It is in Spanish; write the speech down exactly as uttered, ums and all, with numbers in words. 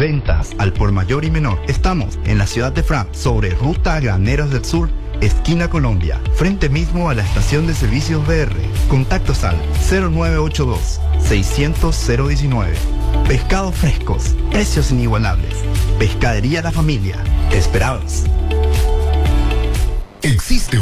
Ventas al por mayor y menor. Estamos en la ciudad de Fran, sobre Ruta Graneros del Sur, esquina Colombia, frente mismo a la estación de servicios B R. Contactos al cero nueve ocho dos, seiscientos, cero diecinueve. Pescados frescos, precios inigualables. Pescadería La Familia. Te esperamos. Existe